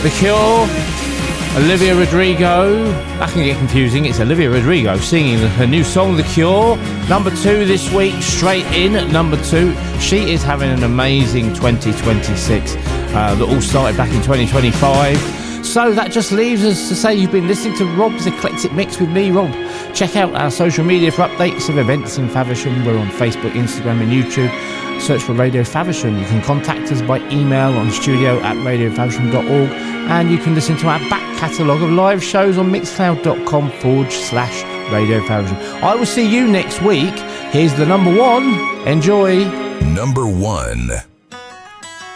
The Cure, Olivia Rodrigo. That can get confusing. It's Olivia Rodrigo singing her new song, The Cure. Number 2 this week, straight in at number 2. She is having an amazing 2026 that all started back in 2025. So that just leaves us to say you've been listening to Rob's Eclectic Mix with me, Rob. Check out our social media for updates of events in Faversham. We're on Facebook, Instagram and YouTube. Search for Radio Faversham. You can contact us by email on studio@radiofaversham.org, and you can listen to our back catalogue of live shows on mixcloud.com/Radio Faversham. I will see you next week. Here's the number 1. Enjoy. Number 1.